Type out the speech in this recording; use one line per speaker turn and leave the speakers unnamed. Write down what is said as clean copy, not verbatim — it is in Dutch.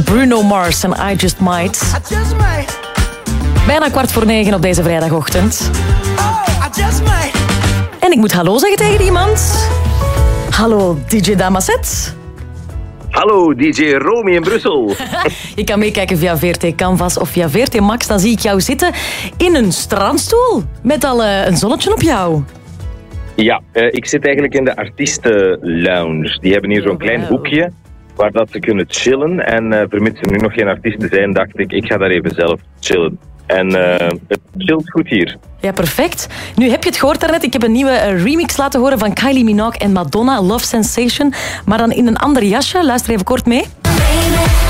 Bruno Mars en I Just Might. Bijna 8:45 op deze vrijdagochtend. En ik moet hallo zeggen tegen iemand. Hallo, DJ Damaset.
Hallo, DJ Romy in Brussel.
Je kan meekijken via VRT Canvas of via VRT Max. Dan zie ik jou zitten in een strandstoel met al een zonnetje op jou.
Ja, ik zit eigenlijk in de artiestenlounge. Die hebben hier zo'n klein hoekje waar dat ze kunnen chillen. En vermits er nu nog geen artiesten zijn, dacht ik ga daar even zelf chillen. En het chillt goed hier.
Ja, perfect. Nu heb je het gehoord daarnet. Ik heb een nieuwe remix laten horen van Kylie Minogue en Madonna, Love Sensation. Maar dan in een ander jasje. Luister even kort mee.